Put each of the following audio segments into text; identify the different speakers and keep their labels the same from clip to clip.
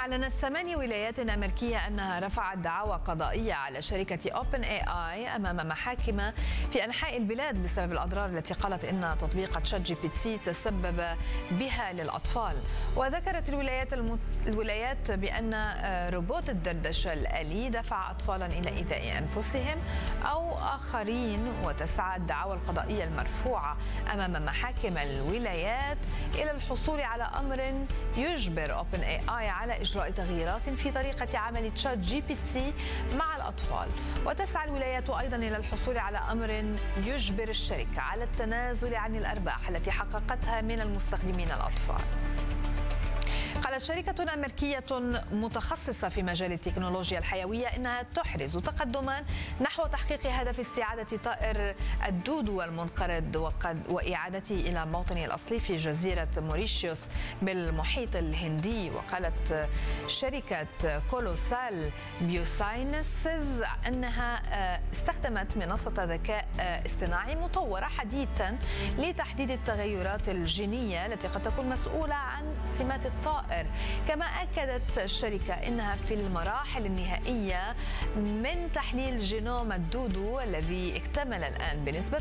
Speaker 1: أعلنت 8 ولايات أمريكية أنها رفعت دعاوى قضائية على شركة OpenAI أمام محاكم في أنحاء البلاد بسبب الأضرار التي قالت إن تطبيق ChatGPT تسبب بها للأطفال. وذكرت الولايات بأن روبوت الدردشة الآلي دفع أطفالا إلى إيذاء أنفسهم أو آخرين. وتسعى الدعاوى القضائية المرفوعة أمام محاكم الولايات إلى الحصول على أمر يجبر OpenAI على إجراء تغييرات في طريقة عمل ChatGPT مع الأطفال. وتسعى الولايات أيضا إلى الحصول على أمر يجبر الشركة على التنازل عن الأرباح التي حققتها من المستخدمين الأطفال. قالت شركة أمريكية متخصصة في مجال التكنولوجيا الحيوية إنها تحرز تقدما نحو تحقيق هدف استعادة طائر الدودو المنقرض وإعادته إلى موطنه الأصلي في جزيرة موريشيوس بالمحيط الهندي. وقالت شركة كولوسال بيوساينسز أنها استخدمت منصة ذكاء اصطناعي مطورة حديثا لتحديد التغيرات الجينية التي قد تكون مسؤولة عن سمات الطائر. كما أكدت الشركة أنها في المراحل النهائية من تحليل جينوم الدودو الذي اكتمل الآن بنسبة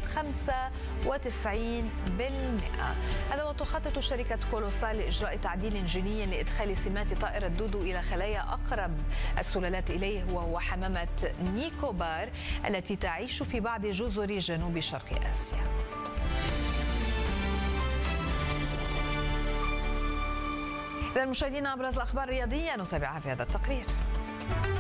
Speaker 1: 95%. هذا وتخطط شركة كولوسال لإجراء تعديل جيني لإدخال سمات طائر الدودو إلى خلايا أقرب السلالات إليه وهو حمامة نيكوبار التي تعيش في بعض جزر جنوب شرق آسيا. إذا مشاهدينا أبرز الأخبار الرياضية نتابعها في هذا التقرير.